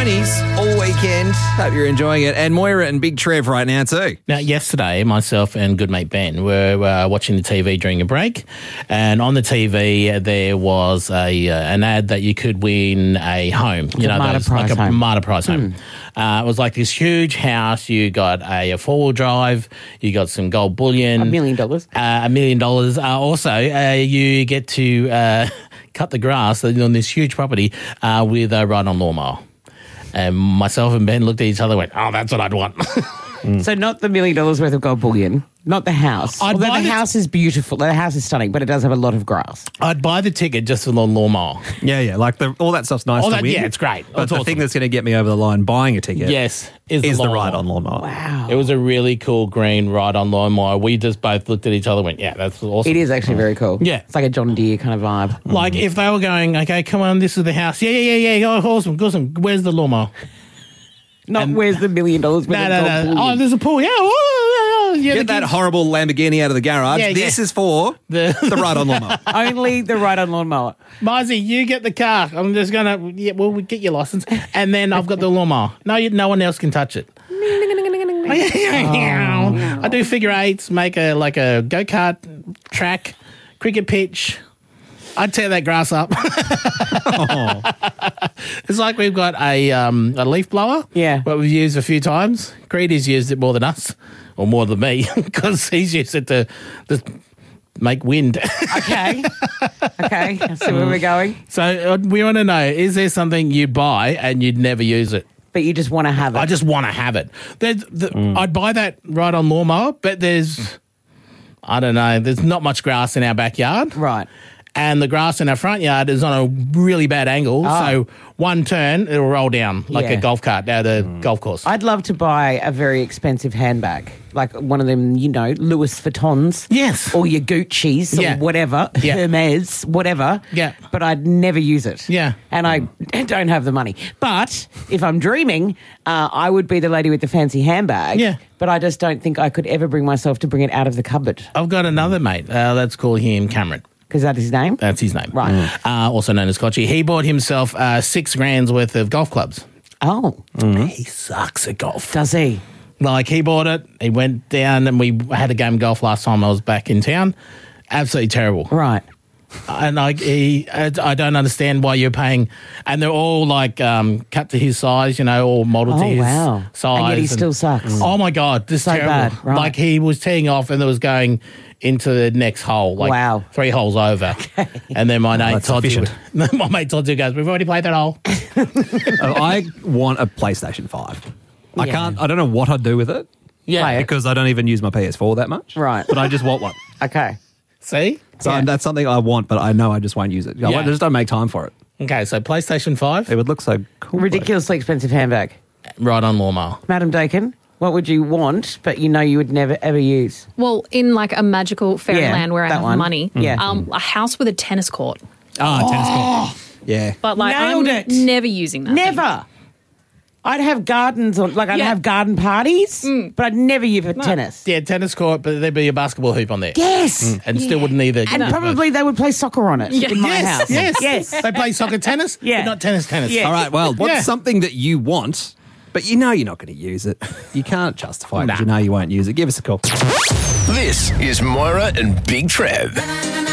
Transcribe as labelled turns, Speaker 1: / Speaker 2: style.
Speaker 1: 90s all weekend. Hope you're enjoying it. And Moira and Big Trev right now too.
Speaker 2: Now, yesterday, myself and good mate Ben were watching the TV during a break, and on the TV there was an ad that you could win a home. Marta Prize home. It was like this huge house. You got a four-wheel drive. You got some gold bullion.
Speaker 3: $1 million.
Speaker 2: $1 million. Also, you get to cut the grass on this huge property with a ride-on lawnmower. And myself and Ben looked at each other and went, oh, that's what I'd want.
Speaker 3: So not the $1 million worth of gold bullion, not the house.
Speaker 2: I'd
Speaker 3: Although
Speaker 2: buy
Speaker 3: the house is beautiful. The house is stunning, but it does have a lot of grass.
Speaker 2: I'd buy the ticket just for the lawnmower.
Speaker 4: Yeah, like all that stuff's nice to win.
Speaker 2: Yeah, it's great.
Speaker 4: But
Speaker 2: It's
Speaker 4: the
Speaker 2: awesome.
Speaker 4: thing that's going to get me over the line buying a ticket
Speaker 2: Yes,
Speaker 4: is the
Speaker 2: lawnmower.
Speaker 4: ride-on lawnmower.
Speaker 3: Wow.
Speaker 2: It was a really cool green ride-on lawnmower. We just both looked at each other and went, yeah, that's awesome.
Speaker 3: It is actually very cool.
Speaker 2: Yeah.
Speaker 3: It's like a John Deere kind of vibe.
Speaker 2: Like if they were going, okay, come on, this is the house. Yeah. Oh, awesome. Where's the lawnmower?
Speaker 3: Not where's the $1 million worth of gold bullion.
Speaker 2: Oh, there's a pool. Yeah. Oh, yeah.
Speaker 1: Get that horrible Lamborghini out of the garage.
Speaker 2: Yeah,
Speaker 1: This is for the ride-on lawnmower.
Speaker 3: Only the ride-on lawnmower.
Speaker 2: Mizey, you get the car. I'm just going to, we'll get your license. And then I've got the lawnmower. No one else can touch it. I do figure eights, make a go-kart track, cricket pitch. I'd tear that grass up. It's like we've got a leaf blower.
Speaker 3: Yeah.
Speaker 2: What we've used a few times. Creedy's used it more than us, or more than me, because he's used it to make wind.
Speaker 3: Okay. I see where we're going.
Speaker 2: So we want to know, is there something you'd buy and you'd never use it?
Speaker 3: But you just want to have it.
Speaker 2: I just want to have it. I'd buy that ride-on lawnmower, but there's not much grass in our backyard.
Speaker 3: Right.
Speaker 2: And the grass in our front yard is on a really bad angle. So one turn, it'll roll down like a golf cart down the golf course.
Speaker 3: I'd love to buy a very expensive handbag, like one of them, Louis Vuittons.
Speaker 2: Yes.
Speaker 3: Or your Gucci's or whatever, Hermes, whatever.
Speaker 2: Yeah.
Speaker 3: But I'd never use it.
Speaker 2: Yeah.
Speaker 3: And I don't have the money. But if I'm dreaming, I would be the lady with the fancy handbag.
Speaker 2: Yeah.
Speaker 3: But I just don't think I could ever bring myself to bring it out of the cupboard.
Speaker 2: I've got another mate. Let's call him Cameron.
Speaker 3: Because that is his name?
Speaker 2: That's his name.
Speaker 3: Right.
Speaker 2: Also known as Kochi. He bought himself $6,000 worth of golf clubs.
Speaker 3: Oh.
Speaker 2: He sucks at golf.
Speaker 3: Does he?
Speaker 2: Like, he bought it, he went down, and we had a game of golf last time I was back in town. Absolutely terrible.
Speaker 3: Right.
Speaker 2: And I don't understand why you're paying. And they're all like cut to his size, all modeled to his size.
Speaker 3: And yet he still sucks.
Speaker 2: Oh my God, this is terrible.
Speaker 3: Bad. Right.
Speaker 2: Like, he was teeing off and it was going into the next hole, like 3 holes over. Okay. And then my mate Todd goes, we've already played that hole.
Speaker 4: I want a PlayStation 5. I don't know what I'd do with it.
Speaker 2: Yeah.
Speaker 4: Because I don't even use my PS4 that much.
Speaker 3: Right.
Speaker 4: But I just want one.
Speaker 3: Okay.
Speaker 2: See?
Speaker 4: So that's something I want, but I know I just won't use it. I just don't make time for it.
Speaker 2: Okay, so PlayStation 5.
Speaker 4: It would look so cool.
Speaker 3: Ridiculously expensive handbag.
Speaker 2: Ride-on lawnmower.
Speaker 3: Madam Dakin, what would you want, but you would never, ever use?
Speaker 5: Well, in like a magical fairyland where I have money, a house with a tennis court.
Speaker 4: Tennis court. Yeah.
Speaker 5: But like,
Speaker 3: Nailed
Speaker 5: I'm
Speaker 3: it.
Speaker 5: never using that.
Speaker 3: Never. I'd have gardens, I'd have garden parties, but I'd never use tennis.
Speaker 2: Yeah, tennis court, but there'd be a basketball hoop on there.
Speaker 3: Yes.
Speaker 2: And still wouldn't either.
Speaker 3: And probably they would play soccer on it in my house.
Speaker 2: Yes. They play soccer tennis, but not tennis.
Speaker 3: Yeah.
Speaker 4: All right, well, what's something that you want, but you're not going to use it? You can't justify it because you won't use it. Give us a call.
Speaker 6: This is Moira and Big Trev.